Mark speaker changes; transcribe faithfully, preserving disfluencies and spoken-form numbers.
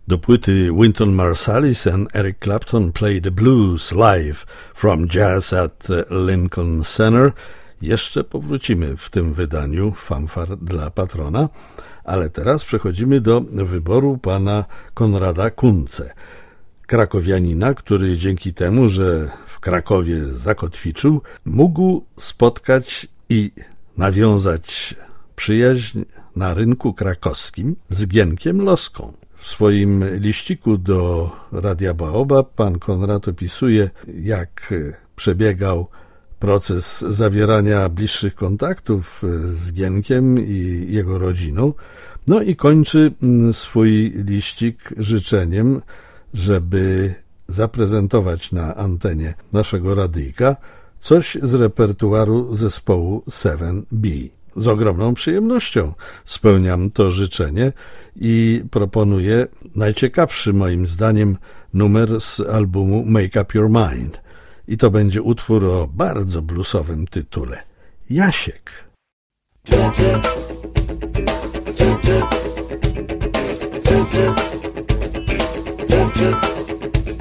Speaker 1: Do płyty Wynton Marsalis and Eric Clapton Play the Blues Live from Jazz at Lincoln Center jeszcze powrócimy w tym wydaniu Fanfar dla patrona, ale teraz przechodzimy do wyboru pana Konrada Kunce, krakowianina, który dzięki temu, że w Krakowie zakotwiczył, mógł spotkać i nawiązać przyjaźń na rynku krakowskim z Gienkiem Loską. W swoim liściku do Radia Baobab pan Konrad opisuje, jak przebiegał proces zawierania bliższych kontaktów z Gienkiem i jego rodziną. No i kończy swój liścik życzeniem, żeby zaprezentować na antenie naszego radyjka coś z repertuaru zespołu seven B. Z ogromną przyjemnością spełniam to życzenie i proponuję najciekawszy moim zdaniem numer z albumu Make Up Your Mind. I to będzie utwór o bardzo bluesowym tytule Jasiek.
Speaker 2: Tip, tip. Tip, tip. Tip, tip.